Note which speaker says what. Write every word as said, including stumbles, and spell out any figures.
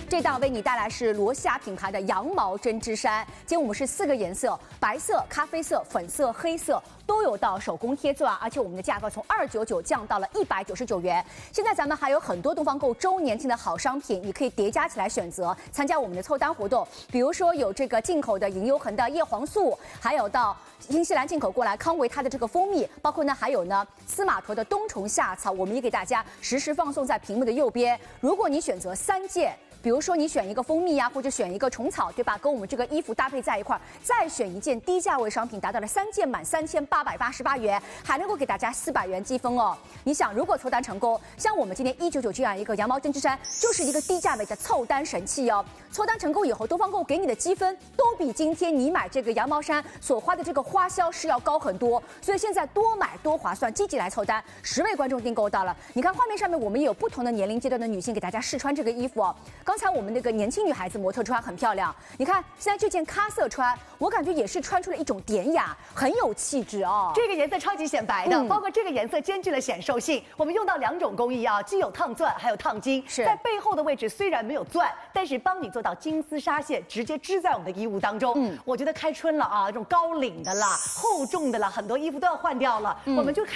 Speaker 1: 这档为你带来是罗夏品牌的羊毛针织衫。今天我们是四个颜色，白色、咖啡色、粉色、黑色。 都有到手工贴钻，而且我们的价格从二九九降到了一百九十九元。现在咱们还有很多东方购周年庆的好商品，你可以叠加起来选择，参加我们的凑单活动。比如说有这个进口的银优恒的叶黄素，还有到新西兰进口过来康维它的这个蜂蜜，包括呢还有呢司马驼的冬虫夏草，我们也给大家实时放送在屏幕的右边。如果你选择三件。 比如说你选一个蜂蜜呀、啊，或者选一个虫草，对吧？跟我们这个衣服搭配在一块儿，再选一件低价位商品，达到了三件满三千八百八十八元，还能够给大家四百元积分哦。你想，如果凑单成功，像我们今天一九九这样一个羊毛针织衫，就是一个低价位的凑单神器哦。凑单成功以后，东方购给你的积分都比今天你买这个羊毛衫所花的这个花销是要高很多，所以现在多买多划算，积极来凑单。十位观众订购到了，你看画面上面我们也有不同的年龄阶段的女性给大家试穿这个衣服哦。 刚才我们那个年轻女孩子模特穿很漂亮，你看现在这件咖色穿，我感觉也是穿出了一种典雅，很有气质哦。
Speaker 2: 这个颜色超级显白的，嗯、包括这个颜色兼具了显瘦性。我们用到两种工艺啊，既有烫钻，还有烫金。
Speaker 1: 是
Speaker 2: 在背后的位置虽然没有钻，但是帮你做到金丝纱线直接织在我们的衣物当中。嗯，我觉得开春了啊，这种高领的啦、厚重的啦，很多衣服都要换掉了。嗯、我们就开。